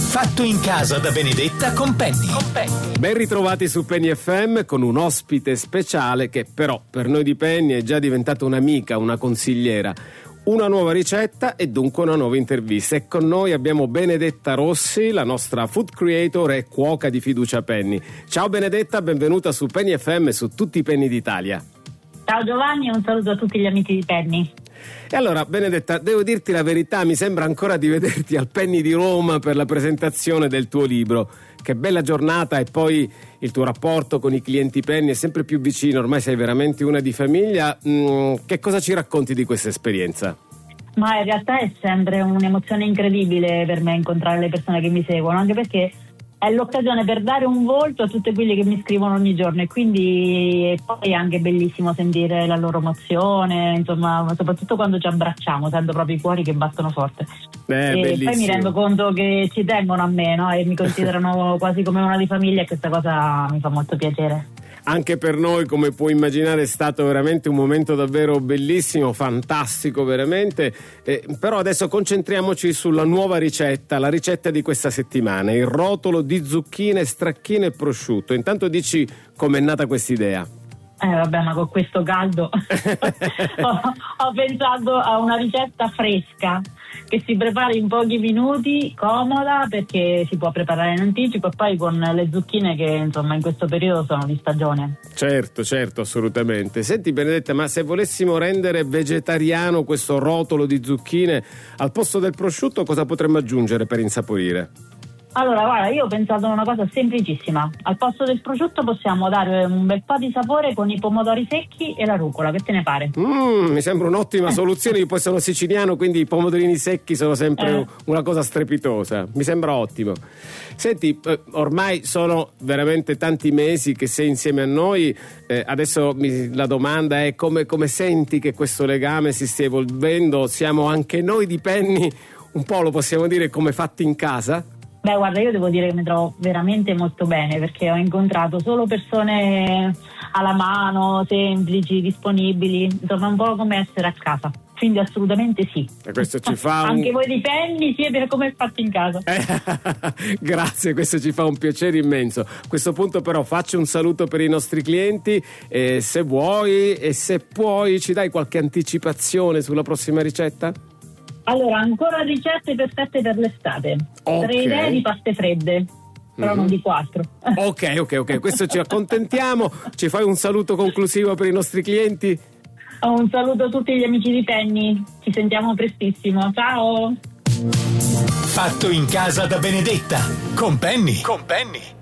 Fatto in casa da Benedetta con Penny. Ben ritrovati su Penny FM con un ospite speciale che però per noi di Penny è già diventata un'amica, una consigliera. Una nuova ricetta e dunque una nuova intervista. E con noi abbiamo Benedetta Rossi, la nostra food creator e cuoca di fiducia Penny. Ciao Benedetta, benvenuta su Penny FM e su tutti i Penny d'Italia. Ciao Giovanni e un saluto a tutti gli amici di Penny. E allora Benedetta, devo dirti la verità, mi sembra ancora di vederti al Penny di Roma per la presentazione del tuo libro. Che bella giornata, e poi il tuo rapporto con i clienti Penny è sempre più vicino, ormai sei veramente una di famiglia. Che cosa ci racconti di questa esperienza? Ma in realtà è sempre un'emozione incredibile per me incontrare le persone che mi seguono, anche perché è l'occasione per dare un volto a tutte quelle che mi scrivono ogni giorno, e quindi poi è anche bellissimo sentire la loro emozione, insomma, soprattutto quando ci abbracciamo, sento proprio i cuori che battono forte. E poi mi rendo conto che ci tengono a me, no? E mi considerano quasi come una di famiglia, e questa cosa mi fa molto piacere. Anche per noi, come puoi immaginare, è stato veramente un momento davvero bellissimo, fantastico veramente, però adesso concentriamoci sulla nuova ricetta, la ricetta di questa settimana, il rotolo di zucchine, stracchine e prosciutto. Intanto dici com'è nata quest'idea. Vabbè, ma con questo caldo ho pensato a una ricetta fresca che si prepara in pochi minuti, comoda perché si può preparare in anticipo, e poi con le zucchine che insomma in questo periodo sono di stagione. Certo, assolutamente. Senti Benedetta, ma se volessimo rendere vegetariano questo rotolo di zucchine, al posto del prosciutto cosa potremmo aggiungere per insaporire? Allora, guarda, io ho pensato a una cosa semplicissima. Al posto del prosciutto possiamo dare un bel po' di sapore con i pomodori secchi e la rucola. Che te ne pare? Mi sembra un'ottima soluzione. Io poi sono siciliano, quindi i pomodorini secchi sono sempre una cosa strepitosa. Mi sembra ottimo. Senti, ormai sono veramente tanti mesi che sei insieme a noi. Adesso la domanda è come senti che questo legame si stia evolvendo? Siamo anche noi di Penny, un po' lo possiamo dire, come fatti in casa? Beh, guarda, io devo dire che mi trovo veramente molto bene, perché ho incontrato solo persone alla mano, semplici, disponibili, insomma un po' come essere a casa. Quindi assolutamente sì. E questo ci fa anche voi di Penny siete come fatti in casa. Grazie, questo ci fa un piacere immenso. A questo punto però faccio un saluto per i nostri clienti, se vuoi e se puoi ci dai qualche anticipazione sulla prossima ricetta? Allora, ancora ricette perfette per l'estate. Okay. 3 idee di paste fredde, però non di 4. Ok, questo ci accontentiamo. Ci fai un saluto conclusivo per i nostri clienti? Un saluto a tutti gli amici di Penny, ci sentiamo prestissimo, ciao! Fatto in casa da Benedetta con Penny.